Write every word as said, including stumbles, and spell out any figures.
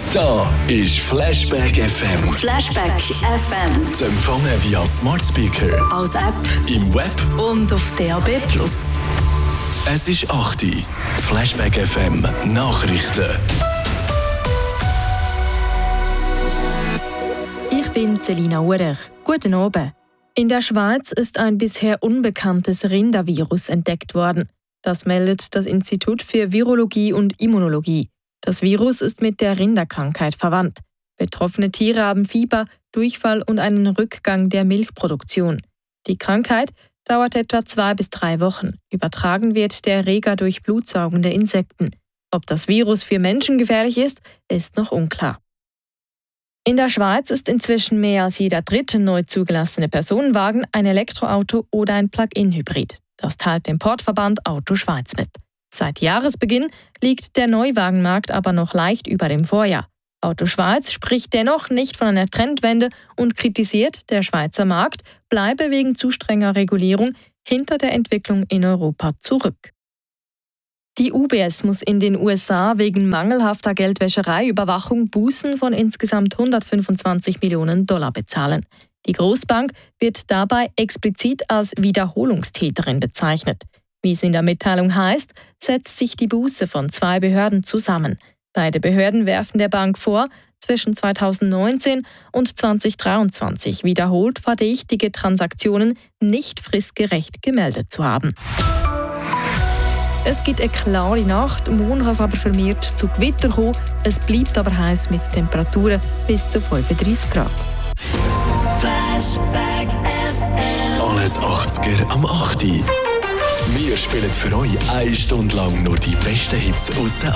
Da ist Flashback F M. Flashback F M. Zu empfangen via Smart Speaker, als App im Web und auf D A B plus. Es ist acht Uhr. Flashback F M Nachrichten. Ich bin Selina Urech. Guten Abend. In der Schweiz ist ein bisher unbekanntes Rindervirus entdeckt worden. Das meldet das Institut für Virologie und Immunologie. Das Virus ist mit der Rinderkrankheit verwandt. Betroffene Tiere haben Fieber, Durchfall und einen Rückgang der Milchproduktion. Die Krankheit dauert etwa zwei bis drei Wochen. Übertragen wird der Erreger durch blutsaugende Insekten. Ob das Virus für Menschen gefährlich ist, ist noch unklar. In der Schweiz ist inzwischen mehr als jeder dritte neu zugelassene Personenwagen ein Elektroauto oder ein Plug-in-Hybrid. Das teilt dem Portverband Auto Schweiz mit. Seit Jahresbeginn liegt der Neuwagenmarkt aber noch leicht über dem Vorjahr. Auto Schweiz spricht dennoch nicht von einer Trendwende und kritisiert, der Schweizer Markt bleibe wegen zu strenger Regulierung hinter der Entwicklung in Europa zurück. Die U B S muss in den U S A wegen mangelhafter Geldwäschereiüberwachung Bußen von insgesamt hundertfünfundzwanzig Millionen Dollar bezahlen. Die Großbank wird dabei explizit als Wiederholungstäterin bezeichnet. Wie es in der Mitteilung heißt, setzt sich die Buße von zwei Behörden zusammen. Beide Behörden werfen der Bank vor, zwischen zweitausendneunzehn und zweitausenddreiundzwanzig wiederholt verdächtige Transaktionen nicht fristgerecht gemeldet zu haben. Es gibt eine klare Nacht, morgen kann es aber vermehrt zu Gewitter kommen. Es bleibt aber heiß mit Temperaturen bis zu fünfunddreißig Grad. Flashback F M. Alles achtziger am acht Uhr. Wir spielen für euch eine Stunde lang nur die besten Hits aus den